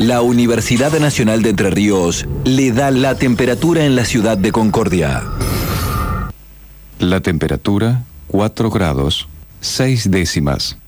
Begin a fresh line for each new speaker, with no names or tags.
La Universidad Nacional de Entre Ríos le da la temperatura en la ciudad de Concordia.
La temperatura, 4 grados, 6 décimas.